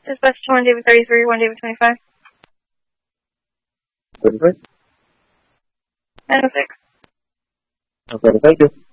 Dispatch to 1 David 33, 1 David 25. 35? 906. Okay, thank you.